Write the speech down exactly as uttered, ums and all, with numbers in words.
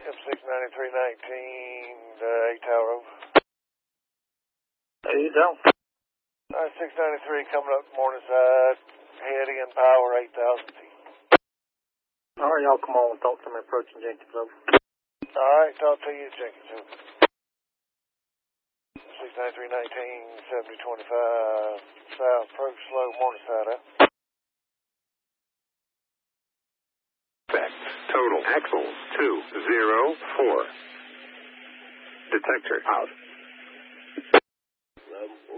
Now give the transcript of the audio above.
M six ninety-three nineteen, uh, eight Tower Road. There you go. Uh, six ninety-three coming up morning side, head in power, eight thousand feet. All right, y'all come on and talk to me approaching Jenkins, over. All right, talk to you, Jenkins. six ninety-three nineteen, seventy twenty-five, south, approach slow, morning side up. Total axles two zero four. Detector out.